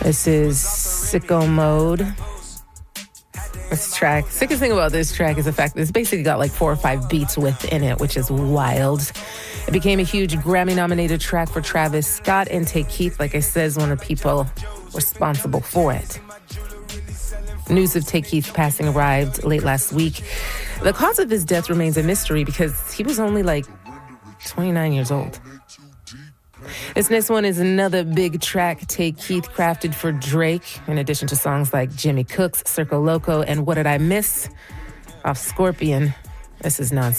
This is Sicko Mode. This track, sickest thing about this track is the fact that it's basically got like 4 or 5 beats within it, which is wild. It became a huge Grammy-nominated track for Travis Scott, and Take Keith, like I said, is one of the people responsible for it. News of Take Keith's passing arrived late last week. The cause of his death remains a mystery because he was only like 29 years old. This next one is another big track Take Keith crafted for Drake, in addition to songs like Jimmy Cooks, Circo Loco, and What Did I Miss? Off Scorpion. This is nonsense.